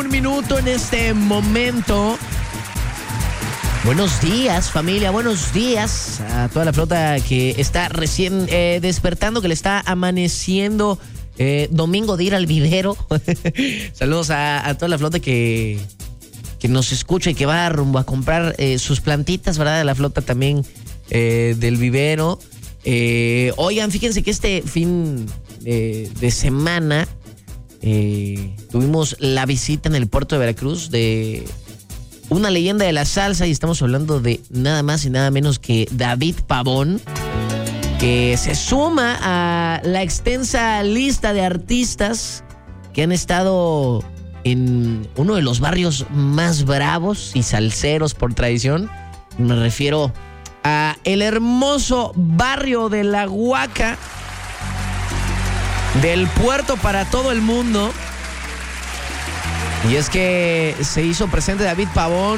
Un minuto en este momento. Buenos días, familia, buenos días a toda la flota que está recién despertando, que le está amaneciendo domingo de ir al vivero. Saludos a toda la flota que nos escucha y que va rumbo a comprar sus plantitas, ¿verdad? De la flota también del vivero. Oigan, fíjense que este fin de semana tuvimos la visita en el puerto de Veracruz de una leyenda de la salsa, y estamos hablando de nada más y nada menos que David Pavón, que se suma a la extensa lista de artistas que han estado en uno de los barrios más bravos y salseros por tradición. Me refiero a el hermoso barrio de La Huaca, del puerto para todo el mundo. Y es que se hizo presente David Pavón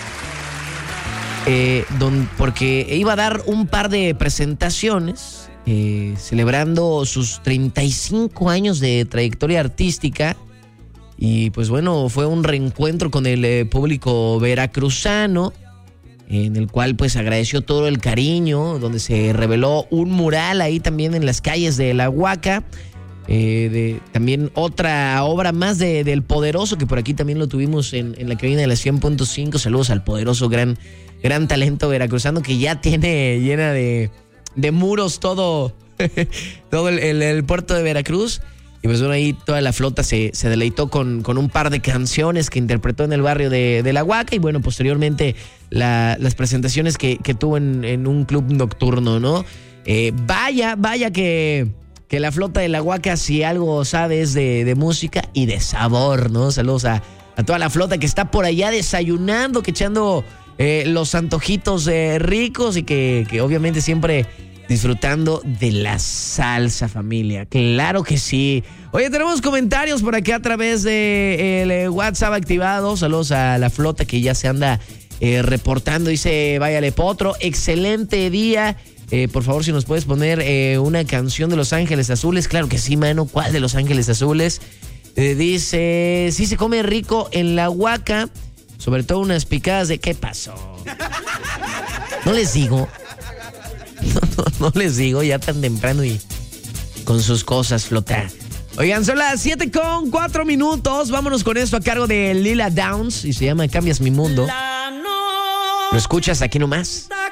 porque iba a dar un par de presentaciones celebrando sus 35 años de trayectoria artística. Y pues bueno, fue un reencuentro con el público veracruzano, en el cual pues agradeció todo el cariño, donde se reveló un mural ahí también en las calles de La Huaca. También otra obra más del Poderoso, que por aquí también lo tuvimos en la cabina de la 100.5. Saludos al Poderoso, gran talento veracruzano, que ya tiene llena de muros todo el puerto de Veracruz. Y pues bueno, ahí toda la flota se deleitó con un par de canciones que interpretó en el barrio de La Huaca. Y bueno, posteriormente las presentaciones que tuvo en un club nocturno, ¿no? Vaya que la flota de La Huaca, si algo sabe, es de música y de sabor, ¿no? Saludos a toda la flota que está por allá desayunando, que echando los antojitos ricos, y que obviamente siempre disfrutando de la salsa, familia. Claro que sí. Oye, tenemos comentarios por acá a través del WhatsApp activado. Saludos a la flota que ya se anda reportando. Dice, váyale potro, excelente día. Por favor, si nos puedes poner una canción de Los Ángeles Azules. Claro que sí, mano. ¿Cuál de Los Ángeles Azules? Dice, sí se come rico en La Huaca, sobre todo unas picadas de... ¿Qué pasó? No les digo. No les digo, ya tan temprano y con sus cosas, flota. Oigan, son las 7:04. Vámonos con esto a cargo de Lila Downs y se llama Cambias mi mundo. Lo escuchas aquí nomás.